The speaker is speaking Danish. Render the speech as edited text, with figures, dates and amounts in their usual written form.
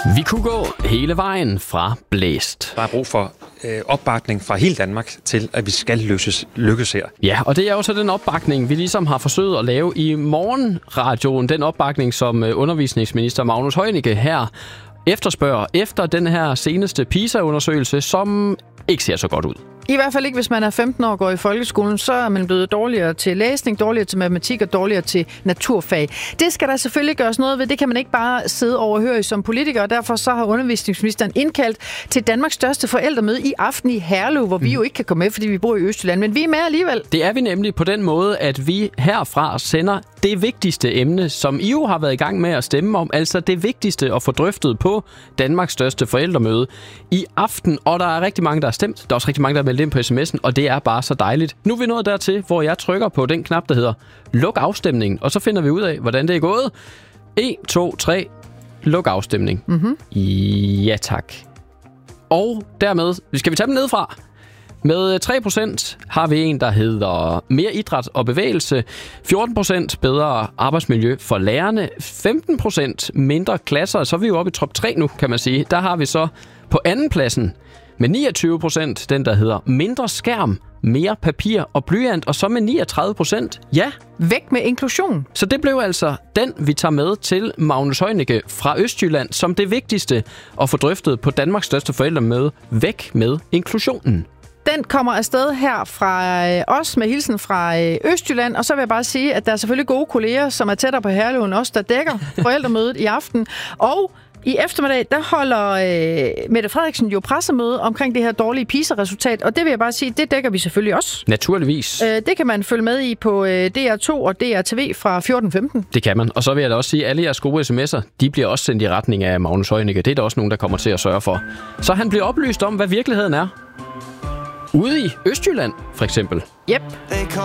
Vi kunne gå hele vejen fra blæst. Der er brug for opbakning fra hele Danmark til, at vi skal lykkes her. Ja, og det er jo så den opbakning, vi ligesom har forsøgt at lave i morgenradioen. Den opbakning, som undervisningsminister Magnus Heunicke her efterspørger efter den her seneste PISA-undersøgelse, som ikke ser så godt ud. I hvert fald ikke, hvis man er 15 år og går i folkeskolen, så er man blevet dårligere til læsning, dårligere til matematik og dårligere til naturfag. Det skal der selvfølgelig gøres noget ved. Det kan man ikke bare sidde overhørig som politiker, og derfor så har undervisningsministeren indkaldt til Danmarks største forældremøde i aften i Herlev, hvor vi jo ikke kan komme med, fordi vi bor i Østjylland, men vi er med alligevel. Det er vi nemlig på den måde, at vi herfra sender det vigtigste emne, som I jo har været i gang med at stemme om, altså det vigtigste at få drøftet på Danmarks største forældremøde i aften. Og der er rigtig mange, der har stemt. Der er også rigtig mange, der er meldt ind på sms'en, og det er bare så dejligt. Nu er vi nået dertil, hvor jeg trykker på den knap, der hedder luk afstemningen, og så finder vi ud af, hvordan det er gået. 1, 2, 3, luk afstemning. Ja tak. Og dermed, skal vi tage dem nedefra? Med 3% har vi en, der hedder mere idræt og bevægelse, 14% bedre arbejdsmiljø for lærerne, 15% mindre klasser, så er vi jo oppe i top 3 nu, kan man sige. Der har vi så på andenpladsen med 29% den, der hedder mindre skærm, mere papir og blyant, og så med 39%, ja. Væk med inklusion. Så det blev altså den, vi tager med til Magnus Heunicke fra Østjylland, som det vigtigste at få drøftet på Danmarks største forældremøde. Væk med inklusionen. Den kommer afsted her fra os med hilsen fra Østjylland, og så vil jeg bare sige, at der er selvfølgelig gode kolleger, som er tættere på Herlev end os, der dækker forældremødet i aften. Og i eftermiddag, der holder Mette Frederiksen jo pressemøde omkring det her dårlige PISA-resultat, og det vil jeg bare sige, det dækker vi selvfølgelig også. Naturligvis. Det kan man følge med i på DR2 og DRTV fra 14.15. Det kan man, og så vil jeg da også sige, at alle jeres gode sms'er, de bliver også sendt i retning af Magnus Heunicke. Det er der også nogen, der kommer til at sørge for. Så han bliver oplyst om, hvad virkeligheden er. Ude i Østjylland, for eksempel. Yep.